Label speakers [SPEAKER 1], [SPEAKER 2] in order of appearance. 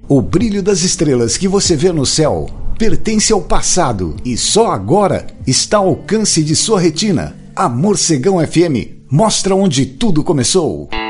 [SPEAKER 1] O brilho das estrelas que você vê no céu pertence ao passado e só agora está ao alcance de sua retina. A Morcegão FM mostra onde tudo começou.